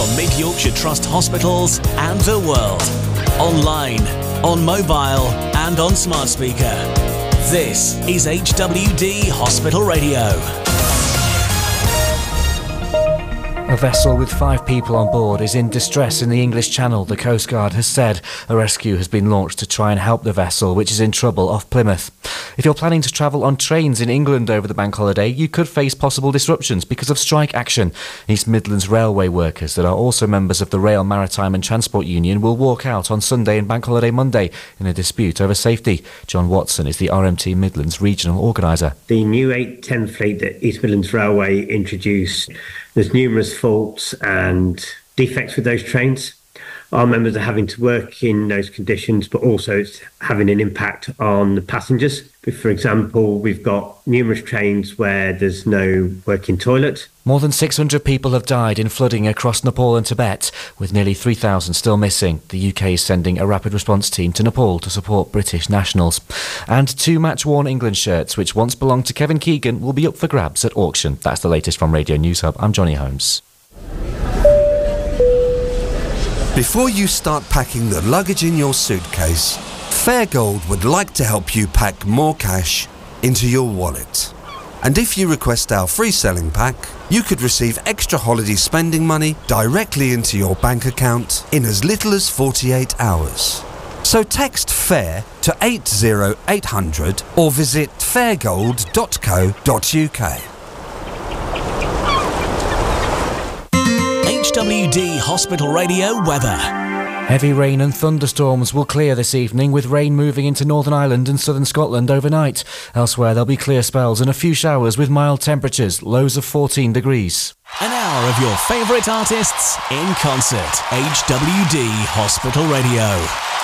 from Mid Yorkshire Trust hospitals and the world. Online, on mobile and on smart speaker. This is HWD Hospital Radio. A vessel with 5 people on board is in distress in the English Channel, the Coast Guard has said. A rescue has been launched to try and help the vessel, which is in trouble off Plymouth. If you're planning to travel on trains in England over the bank holiday, you could face possible disruptions because of strike action. East Midlands railway workers that are also members of the Rail, Maritime and Transport Union will walk out on Sunday and bank holiday Monday in a dispute over safety. John Watson is the RMT Midlands regional organiser. The new 810 fleet that East Midlands Railway introduced, there's numerous faults and defects with those trains. Our members are having to work in those conditions, but also it's having an impact on the passengers. For example, we've got numerous trains where there's no working toilet. More than 600 people have died in flooding across Nepal and Tibet, with nearly 3,000 still missing. The UK is sending a rapid response team to Nepal to support British nationals. And 2 match-worn England shirts, which once belonged to Kevin Keegan, will be up for grabs at auction. That's the latest from Radio News Hub. I'm Johnny Holmes. Before you start packing the luggage in your suitcase, Fairgold would like to help you pack more cash into your wallet. And if you request our free selling pack, you could receive extra holiday spending money directly into your bank account in as little as 48 hours. So text FAIR to 80800 or visit fairgold.co.uk. HWD Hospital Radio weather. Heavy rain and thunderstorms will clear this evening, with rain moving into Northern Ireland and southern Scotland overnight. Elsewhere there'll be clear spells and a few showers with mild temperatures, lows of 14 degrees. An hour of your favourite artists in concert. HWD Hospital Radio.